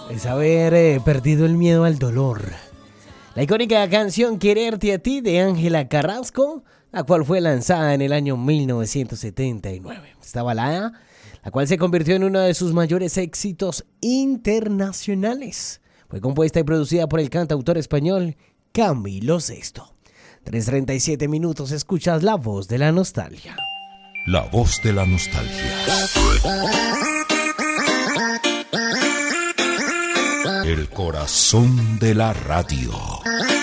Es haber perdido el miedo al dolor. La icónica canción Quererte a ti de Ángela Carrasco, la cual fue lanzada en el año 1979. Esta balada, la cual se convirtió en uno de sus mayores éxitos internacionales. Fue compuesta y producida por el cantautor español Camilo Sesto. 3:37 minutos, escuchas la voz de la nostalgia. La voz de la nostalgia. El corazón de la radio.